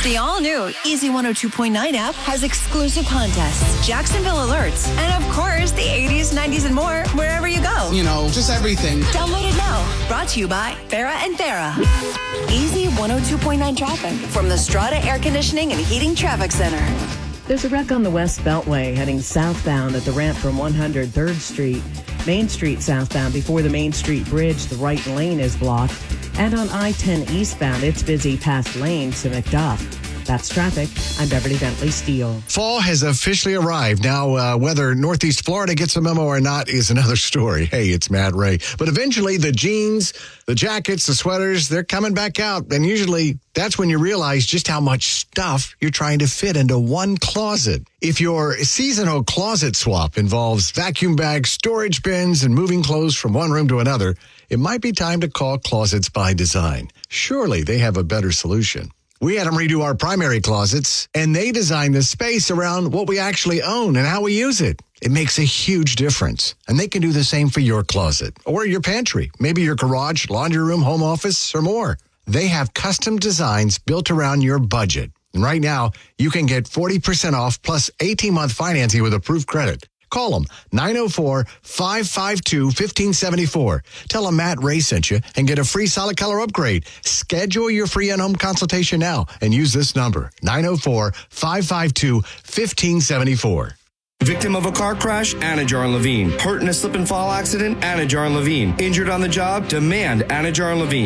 The all-new Easy 102.9 app has exclusive contests, Jacksonville alerts, and of course, the 80s, 90s, and more wherever you go. You know, just everything. Download it now. Brought to you by Farah and Farah. Easy 102.9 traffic from the Strata Air Conditioning and Heating Traffic Center. There's a wreck on the West Beltway heading southbound at the ramp from 100 3rd Street. Main Street southbound before the Main Street Bridge, the right lane is blocked. And on I-10 eastbound, it's busy past Lanes to McDuff. That's traffic. I'm Beverly Bentley Steele. Fall has officially arrived. Now, whether Northeast Florida gets a memo or not is another story. Hey, it's Matt Ray. But eventually, the jeans, the jackets, the sweaters, they're coming back out. And usually, that's when you realize just how much stuff you're trying to fit into one closet. If your seasonal closet swap involves vacuum bags, storage bins, and moving clothes from one room to another, it might be time to call Closets by Design. Surely they have a better solution. We had them redo our primary closets, and they designed the space around what we actually own and how we use it. It makes a huge difference. And they can do the same for your closet or your pantry, maybe your garage, laundry room, home office, or more. They have custom designs built around your budget. And right now, you can get 40% off plus 18-month financing with approved credit. Call them, 904-552-1574. Tell them Matt Ray sent you and get a free solid color upgrade. Schedule your free in-home consultation now and use this number, 904-552-1574. Victim of a car crash? Anajar and Levine. Hurt in a slip and fall accident? Anajar and Levine. Injured on the job? Demand Anajar and Levine.